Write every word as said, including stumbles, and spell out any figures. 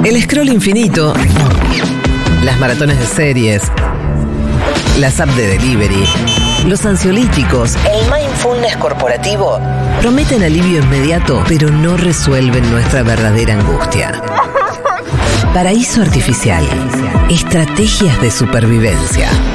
El scroll infinito, las maratones de series, las apps de delivery, los ansiolíticos, el mindfulness corporativo prometen alivio inmediato, pero no resuelven nuestra verdadera angustia. Paraíso artificial. Estrategias de supervivencia.